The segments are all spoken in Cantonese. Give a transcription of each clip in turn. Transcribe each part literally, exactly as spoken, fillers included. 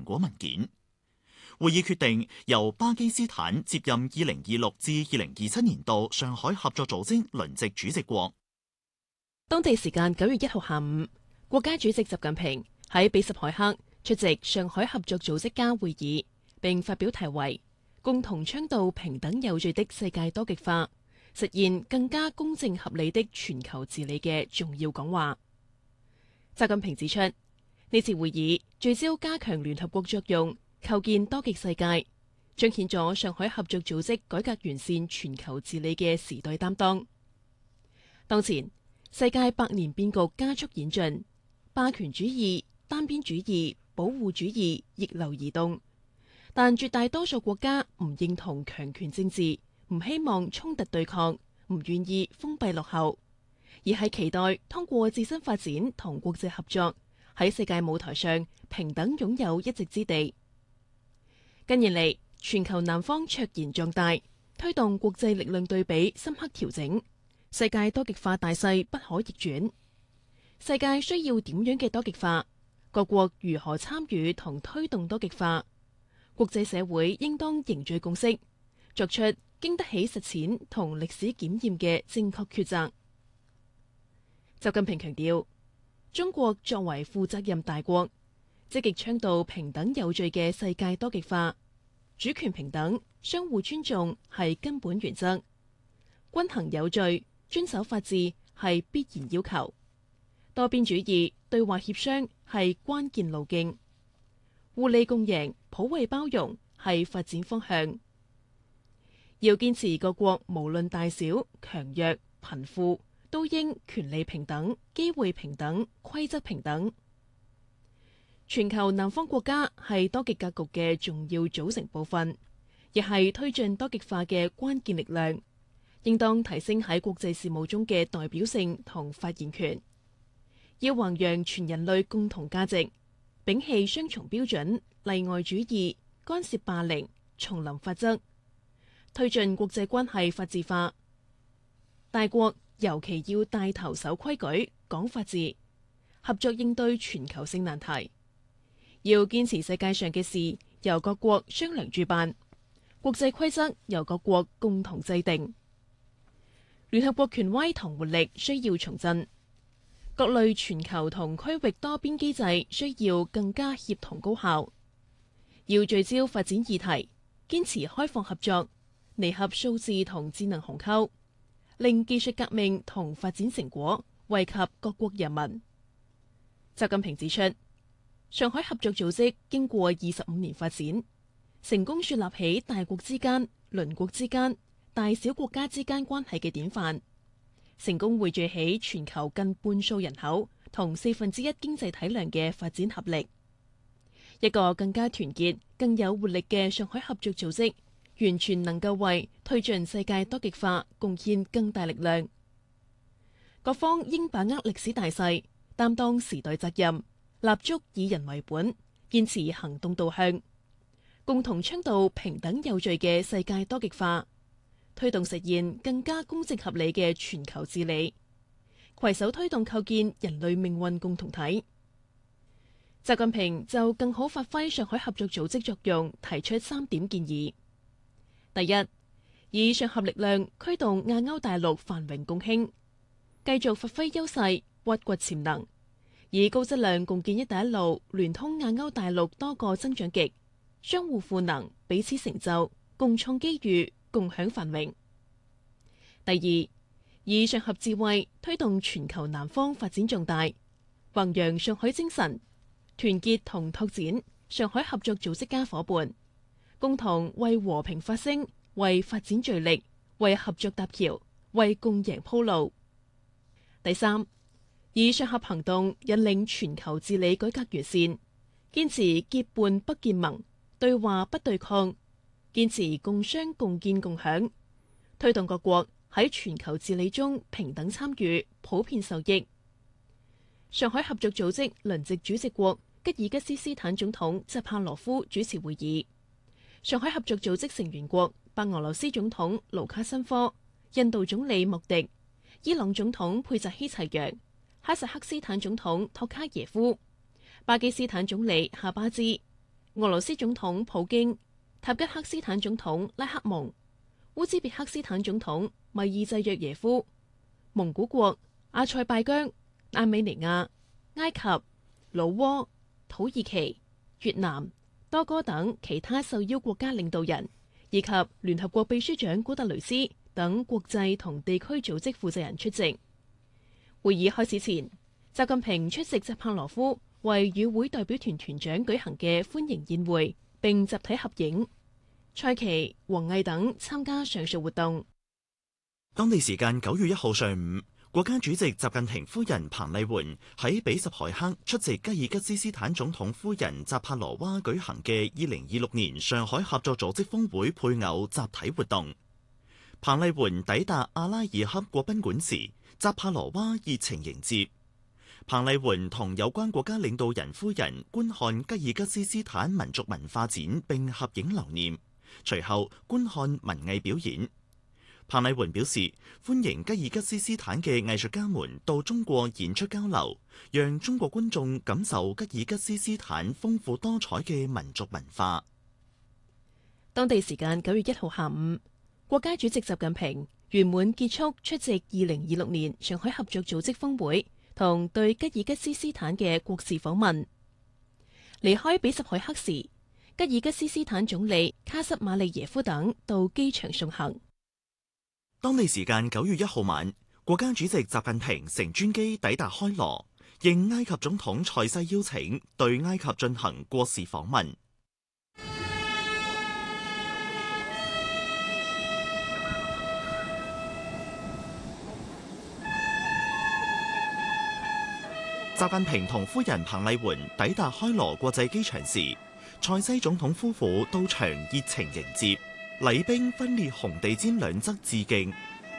果文件。會議決定由巴基斯坦接任二零二六至二零二七年度上海合作組織輪值主席國。 當地時間九月一號下午，國家主席習近平喺比什凱克出席上海合作組織家會議，並發表題為《共同倡導平等有序的世界多極化，實現更加公正合理的全球治理》嘅重要講話。習近平指出，呢次會議聚焦加強聯合國作用，構建多極世界，彰顯咗上海合作組織改革完善全球治理嘅時代擔當。當前世界百年變局加速演進，霸權主義、單邊主義、保護主義逆流而動，但絕大多數國家唔認同強權政治，唔希望衝突對抗，唔願意封閉落後，而係期待通過自身發展同國際合作，喺世界舞台上平等擁有一席之地。近年嚟，全球南方卓然壯大，推動國際力量對比深刻調整，世界多極化大勢不可逆轉。世界需要點樣嘅多極化？各國如何參與同推動多極化？國際社會應當凝聚共識，作出經得起實踐同歷史檢驗嘅正確抉擇。習近平強調，中國作為負責任大國，積極倡導平等有序嘅世界多極化，主權平等、相互尊重係根本原則，均衡有序、遵守法治係必然要求，多邊主義、對話協商係關鍵路徑，互利共贏、普惠包容係發展方向。要堅持各國無論大小、強弱、貧富，都應權利平等、機會平等、規則平等。全球南方國家係多極格局嘅重要組成部分，亦係推進多極化嘅關鍵力量，應當提升喺國際事務中嘅代表性同發言權。要弘揚全人類共同價值，摒棄雙重標準、例外主義、干涉霸凌、叢林法則，推進國際關係法治化。大國尤其要帶頭守規矩、講法治，合作應對全球性難題。要堅持世界上嘅事由各國商量主辦，國際規則由各國共同制定。聯合國權威同活力需要重振，各類全球同區域多邊機制需要更加協同高效。要聚焦發展議題，堅持開放合作，彌合數字同智能鴻溝，令技術革命同發展成果惠及各國人民。習近平指出，上海合作組織經過二十五年發展，成功樹立起大國之間、鄰國之間、大小國家之間關係嘅典範，成功匯聚起全球近半數人口同四分之一經濟體量嘅發展合力。一個更加團結、更有活力嘅上海合作組織，完全能夠為推進世界多極化貢獻更大力量。各方應把握歷史大勢，擔當時代責任，立足以人為本，堅持行動導向，共同倡導平等有序嘅世界多極化，推動實現更加公正合理嘅全球治理，攜手推動構建人類命運共同體。習近平就更好發揮上海合作組織作用，提出三點建議。第一，以上合力量驅動亞歐大陸繁榮共興，繼續發揮優勢，挖掘潛能，以高質量共建一帶一路，聯通亞歐大陸多個增長極，相互賦能，彼此成就，共創機遇，共享繁榮。第二，以上合智慧推動全球南方發展壯大，弘揚上海精神，團結同拓展上海合作組織家伙伴，共同為和平發聲，為發展聚力，為合作搭橋，為共贏鋪路。第三，以上合行動引領全球治理改革完善，堅持結伴不結盟，對話不對抗，堅持共商共建共享，推動各國喺全球治理中平等參與，普遍受益。上海合作組織輪值主席國吉爾吉斯斯坦總統扎帕羅夫主持會議，上海合作組織成員國白俄羅斯總統盧卡申科、印度總理莫迪、伊朗總統佩扎希齊揚、哈薩克斯坦總統托卡耶夫、巴基斯坦總理夏巴茲、 俄羅斯總統普京、塔吉克斯坦總統拉克蒙、烏茲別克斯坦總統米爾濟約耶夫、蒙古國、阿塞拜疆、亞美尼亞、埃及、老撾、土耳其、越南、多哥等其他受邀國家領導人，以及聯合國秘書長古特雷斯等國際同地區組織負責人出席。會議開始前，習近平出席扎帕羅夫為與會代表團團長舉行嘅歡迎宴會，並集體合影。蔡奇、王毅等參加上述活動。 當地時間九月一號上午，國家主席習近平夫人彭麗媛喺比什凱克出席吉爾吉斯斯坦總統夫人扎帕羅娃舉行嘅二零二六年上海合作組織峰會配偶集體活動。彭麗媛抵達阿拉爾克國賓館時，扎帕羅娃熱情迎接。彭麗媛同有關國家領導人夫人觀看吉爾吉斯斯坦民族文化展並合影留念，隨後觀看文藝表演。彭麗媛表示歡迎吉爾吉斯斯坦嘅藝術家們到中國演出交流，讓中國觀眾感受吉爾吉斯斯坦豐富多彩嘅民族文化。 當地時間九月一號下午，國家主席習近平圓滿結束出席二零二六年上海合作組織峰會同對吉爾吉斯斯坦嘅國事訪問。離開比什凱克時，吉爾吉斯斯坦總理卡什馬利耶夫等到機場送行。 當地時間九月一號晚，國家主席習近平乘專機抵達開羅，應埃及總統塞西邀請，對埃及進行國事訪問。習近平同夫人彭麗媛抵達開羅國際機場時，塞西總統夫婦到場熱情迎接，禮兵分列紅地毯兩側致敬。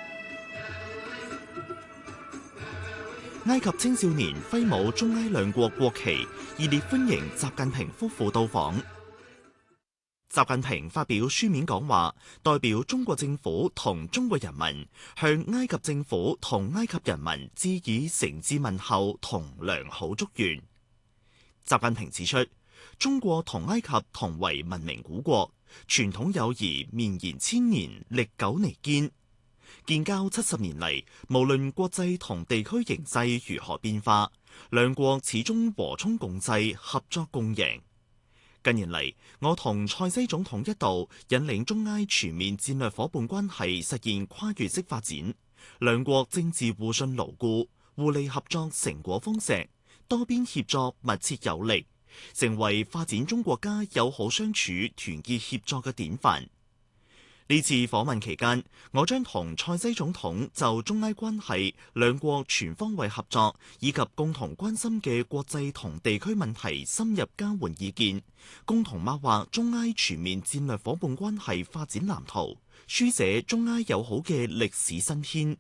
埃及青少年揮舞中埃兩國國旗，熱烈歡迎習近平夫婦到訪。習近平發表書面講話，代表中國政府同中國人民向埃及政府同埃及人民致以誠摯問候同良好祝願。習近平指出，中國同埃及同為文明古國，傳統友誼綿延千年，歷久彌堅。建交七十年嚟，無論國際同地區形勢如何變化，兩國始終和衷共濟，合作共贏。近年嚟，我同塞西總統一道引領中埃全面戰略夥伴關係實現跨越式發展，兩國政治互信牢固，互利合作成果豐碩，多邊協作密切有力，成為發展中國家友好相處、團結協作嘅典範。呢次訪問期間，我將同塞西總統就中埃關係、兩國全方位合作以及共同關心嘅國際同地區問題深入交換意見，共同擘畫中埃全面戰略夥伴關係發展藍圖，書寫中埃友好嘅歷史新篇。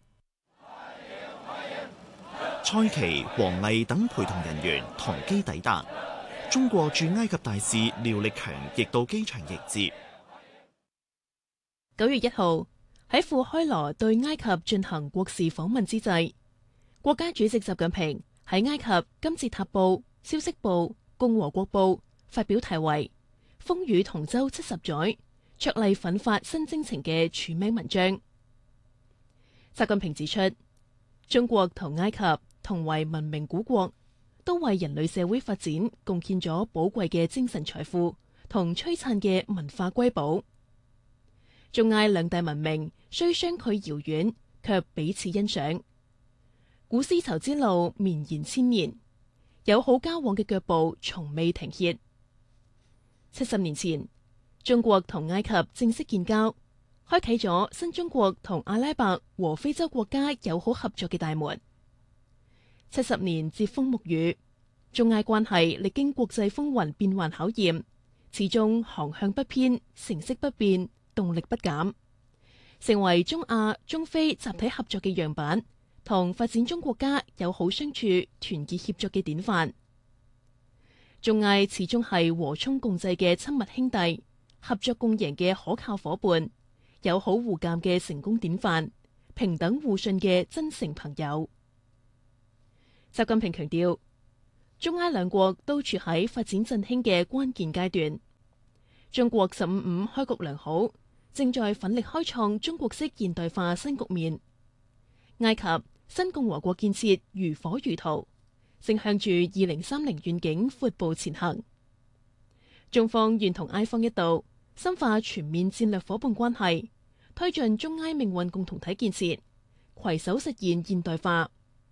蔡奇、王毅等陪同人員同機抵達，中國駐埃及大使廖力強亦到機場迎接。 九月一號喺赴開羅對埃及進行國事訪問之際，國家主席習近平喺埃及金字塔報、消息報、共和國報發表題為《風雨同舟七十載，卓麗奮發新征程》嘅署名文章。習近平指出，中國同埃及同為文明古國，都為人類社會發展貢獻咗寶貴嘅精神財富同璀璨嘅文化瑰寶。中埃兩大文明雖相距遙遠，卻彼此欣賞。古絲綢之路綿延千年，友好交往嘅腳步從未停歇。七十年前，中國同埃及正式建交，開啟咗新中國同阿拉伯和非洲國家友好合作嘅大門。七十年櫛風沐雨，中埃關係歷經國際風雲變幻考驗，始終航向不偏，成色不變，動力不減，成為中亞、中非集體合作嘅樣板，同發展中國家友好相處、團結協作嘅典範。中埃始終係和衷共濟嘅親密兄弟，合作共贏嘅可靠夥伴，友好互鑒嘅成功典範，平等互信嘅真誠朋友。習近平強調，中埃兩國都處喺發展振興嘅關鍵階段， 中國十五五開局良好，正在奮力開創中國式現代化新局面。埃及新共和國建設如火如荼，正向住二零三零願景闊步前行。中方願同埃方一道，深化全面戰略夥伴關係，推進中埃命運共同體建設，攜手實現現代化。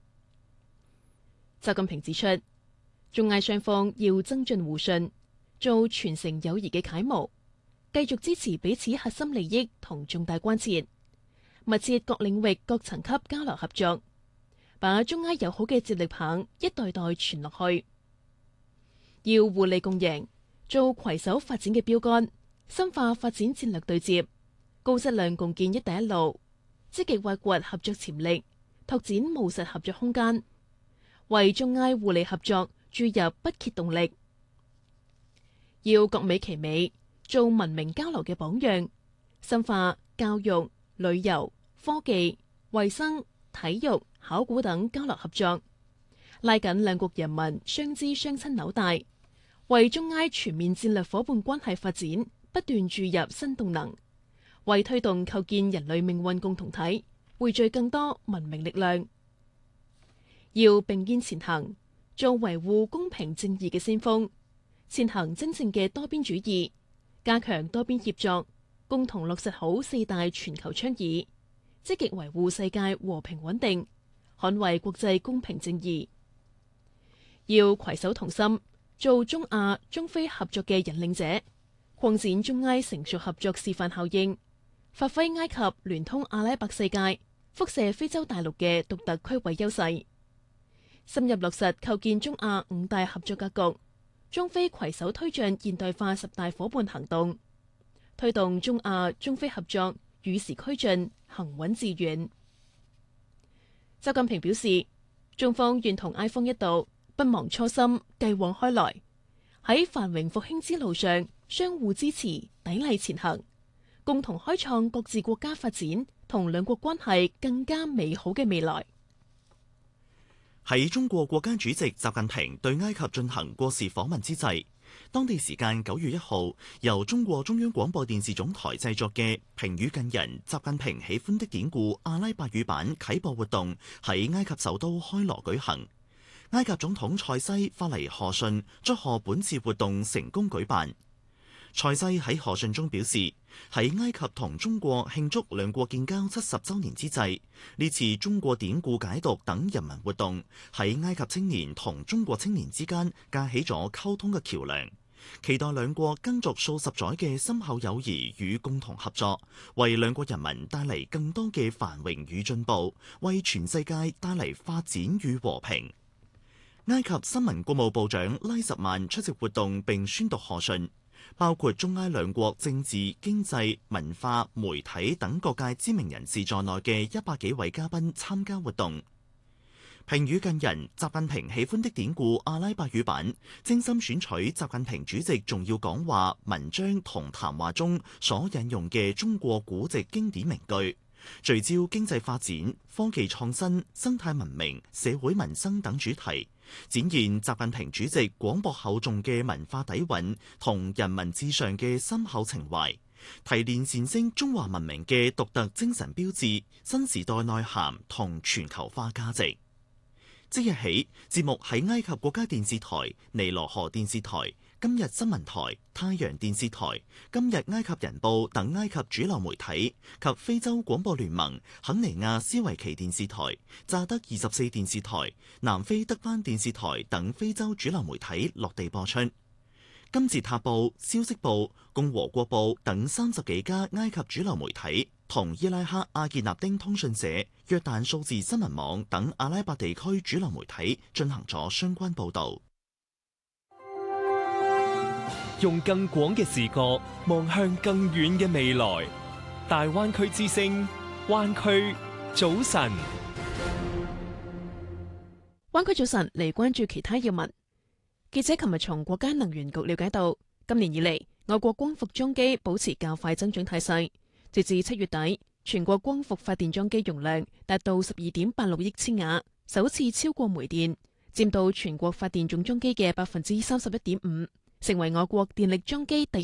習近平指出，中埃雙方要增進互信，做傳承友誼嘅楷模，繼續支持彼此核心利益同重大關切，密切各領域各層級交流合作，把中埃友好嘅接力棒一代代傳落去。要互利共贏，做攜手發展嘅標杆，深化發展戰略對接，高質量共建一帶一路，積極挖掘合作潛力，拓展務實合作空間，為中埃互利合作注入不竭動力。要各美其美，做文明交流嘅榜樣，深化教育、旅遊、科技、衛生、體育、考古等交流合作，拉緊兩國人民相知相親紐帶，為中埃全面戰略夥伴關係發展不斷注入新動能，為推動構建人類命運共同體匯聚更多文明力量。要並肩前行，做維護公平正義嘅先鋒，前行真正嘅多邊主義，加強多邊協作，共同落實好四大全球倡議，積極維護世界和平穩定，捍衛國際公平正義。要攜手同心，做中亞、中非合作嘅引領者，擴展中埃成熟合作示範效應，發揮埃及聯通阿拉伯世界、輻射非洲大陸嘅獨特區位優勢，深入落實構建中亞五大合作格局，中非攜手推進現代化十大夥伴行動，推動中亞、中非合作與時俱進、行穩致遠。習近平表示，中方願同埃方一道，不忘初心，繼往開來，喺繁榮復興之路上相互支持、砥礪前行，共同開創各自國家發展同兩國關係更加美好嘅未來。 喺中國國家主席習近平對埃及進行國事訪問之際，當地時間九月一號，由中國中央廣播電視總台製作嘅評語近人習近平喜歡的典故阿拉伯語版啟播活動喺埃及首都開羅舉行。埃及總統塞西發嚟賀信，祝賀本次活動成功舉辦。塞西喺賀信中表示，喺埃及同中國慶祝兩國建交七十週年之際，呢次中國典故解讀等人民活動喺埃及青年同中國青年之間架起咗溝通嘅橋樑，期待兩國耕耘數十載嘅深厚友誼與共同合作，為兩國人民帶嚟更多嘅繁榮與進步，為全世界帶嚟發展與和平。埃及新聞國務部長拉什曼出席活動並宣讀賀信，包括中埃兩國政治、經濟、文化、媒體等各界知名人士在內嘅一百幾位嘉賓參加活動。評語近人習近平喜歡的典故阿拉伯語版，精心選取習近平主席重要講話、文章同談話中所引用嘅中國古籍經典名句，聚焦經濟發展、科技創新、生態文明、社會民生等主題，展現習近平主席廣博厚重嘅文化底蘊同人民至上嘅深厚情懷，提煉闡釋中華文明嘅獨特精神標誌、新時代內涵同全球化價值。即日起，節目喺埃及國家電視台、尼羅河電視台、今日新聞台、太陽電視台、今日埃及人報等埃及主流媒體及非洲廣播聯盟、肯尼亞斯維奇電視台、乍得二十四電視台、南非德班電視台等非洲主流媒體落地播出。金字塔報、消息報、共和國報等三十幾家埃及主流媒體同伊拉克阿傑納丁通訊社、約旦數字新聞網等阿拉伯地區主流媒體進行咗相關報導。 用更廣嘅視角望向更遠嘅未來，大灣區之聲，灣區早晨。 灣區早晨嚟關注其他要聞。記者琴日從國家能源局了解到，今年以嚟，我國光伏裝機保持較快增長態勢。截至七月底，全國光伏發電裝機容量達到十二點八六億千瓦，首次超過煤電，佔到全國發電總裝機嘅百分之三十一點五，成為我國電力裝機第一